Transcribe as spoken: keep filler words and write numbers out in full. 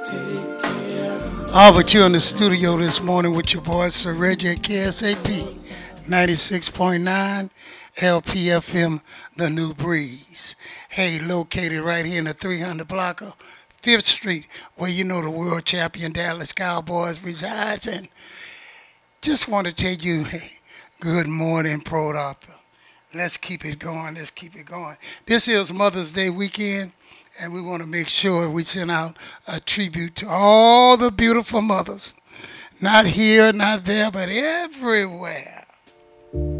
All but you in the studio this morning with your boy Sir Reggie at K S A P ninety-six point nine L P F M, The New Breeze. Hey, located right here in the three hundred block of Fifth Street, where you know the world champion Dallas Cowboys resides. And just want to tell you, hey, good morning, Pro Doctor. Let's keep it going. Let's keep it going. This is Mother's Day weekend, and we want to make sure we send out a tribute to all the beautiful mothers. Not here, not there, but everywhere.